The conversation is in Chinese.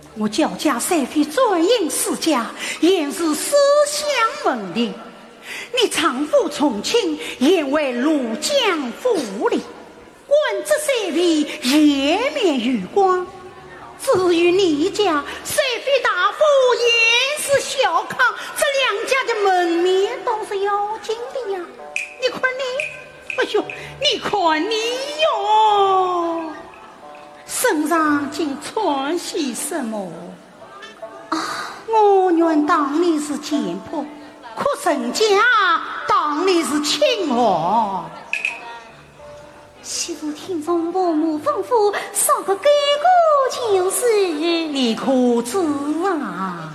我焦家虽非专营世家，也是思乡门第。你丈夫从亲，也为庐江府里，官职虽非颜面与光。至于你家虽非大富，也是小康，这两家的门面都是要紧的呀。你看你，哎呦，你看你哟，身上竟穿些什么啊？我原当你是贱婆，可人家当你是亲王。 昔日听从伯母吩咐，少个改过就是。 你可知啊？